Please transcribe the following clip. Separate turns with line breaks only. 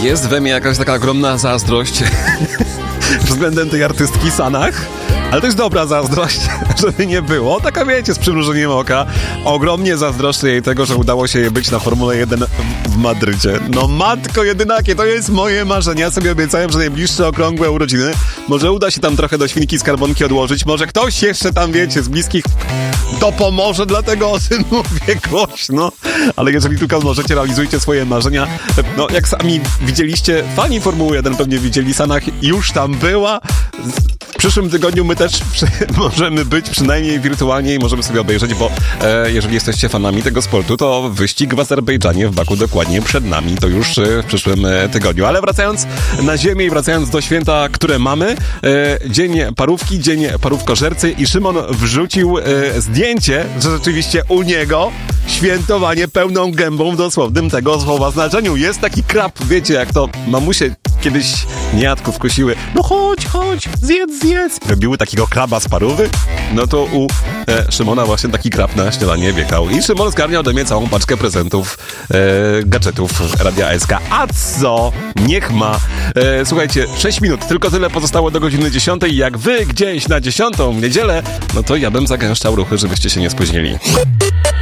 Jest we mnie jakaś taka ogromna zazdrość względem tej artystki Sanach, ale to jest dobra zazdrość, żeby nie było. Taka wiecie, z przymrużeniem oka. Ogromnie zazdroszczę jej tego, że udało się jej być na Formule 1 w Madrycie. No matko jedynakie, to jest moje marzenie. Ja sobie obiecałem, że najbliższe okrągłe urodziny może uda się tam trochę do świnki skarbonki odłożyć. Może ktoś jeszcze tam, wiecie, z bliskich dopomoże, dlatego o tym mówię głośno. Ale jeżeli tylko możecie, realizujcie swoje marzenia. No, jak sami widzieliście, fani Formuły 1 pewnie widzieli, Sanach już tam była. W przyszłym tygodniu my też możemy być, przynajmniej wirtualnie, i możemy sobie obejrzeć, bo jeżeli jesteście fanami tego sportu, to wyścig w Azerbejdżanie, w Baku dokładnie przed nami, to już w przyszłym tygodniu. Ale wracając na ziemię i wracając do święta, które mamy, dzień parówki, dzień parówkożercy, i Szymon wrzucił zdjęcie, że rzeczywiście u niego świętowanie pełną gębą w dosłownym tego słowa znaczeniu. Jest taki krab, wiecie, jak to mamusie kiedyś niejadków kusiły. No chodź, zjedz. Robiły takiego kraba z parówy. No to u Szymona właśnie taki krab na śniadanie wjechał. I Szymon zgarniał ode mnie całą paczkę prezentów, gadżetów Radia SK. A co? Niech ma. Słuchajcie, 6 minut, tylko tyle pozostało do godziny 10. Jak wy gdzieś na 10 w niedzielę, no to ja bym zagęszczał ruchy, żebyście się nie spóźnili.